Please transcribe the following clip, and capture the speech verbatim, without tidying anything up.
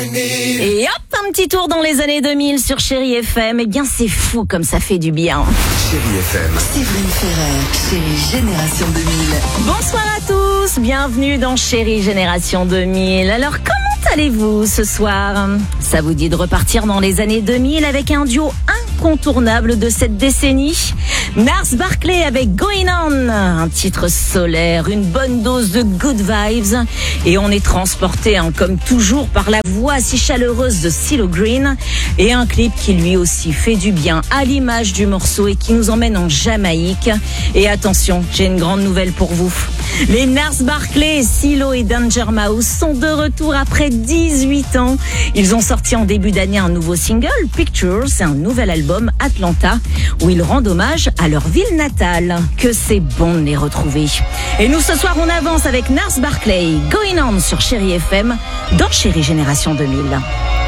Et hop, un petit tour dans les années deux mille sur Chérie F M. Eh bien, c'est fou comme ça fait du bien. Chérie F M. Séverine Ferrer, Chérie Génération deux mille. Bonsoir à tous, bienvenue dans Chérie Génération deux mille. Alors, comment allez-vous ce soir? Ça vous dit de repartir dans les années deux mille avec un duo incontournable de cette décennie? Nars Barclay avec Going On, un titre solaire, une bonne dose de good vibes, et on est transporté hein, comme toujours par la voix si chaleureuse de CeeLo Green, et un clip qui lui aussi fait du bien à l'image du morceau et qui nous emmène en Jamaïque. Et attention, j'ai une grande nouvelle pour vous. Les Nars Barclay, CeeLo et Danger Mouse sont de retour après dix-huit ans. Ils ont sorti en début d'année un nouveau single, Pictures, et un nouvel album, Atlanta, où ils rendent hommage à leur ville natale. Que c'est bon de les retrouver. Et nous, ce soir, on avance avec Nars Barclay, Going On sur Chérie F M, dans Chérie Génération deux mille.